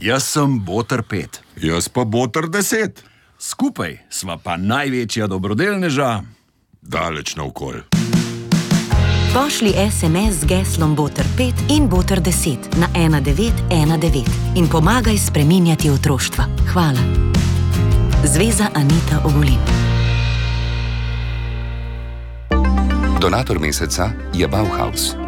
Jaz sem Boter 5. Jaz pa Boter 10. Skupaj sva pa največja dobrodelneža. Daleč naokol. Pošlji SMS z geslom Boter 5 in Boter 10 na 1919 in pomagaj spreminjati otroštva. Hvala. Zveza Anita Ogulin. Donator meseca je Bauhaus.